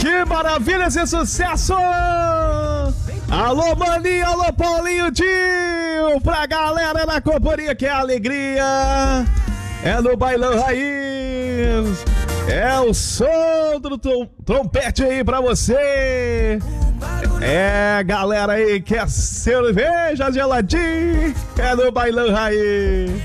Que maravilha esse sucesso! Alô, Maninho, alô, Paulinho, tio! Pra galera da companhia, que é alegria! É no Bailão Raiz! É o som do trompete aí pra você! É, galera aí, quer cerveja geladinha? É no Bailão Raiz!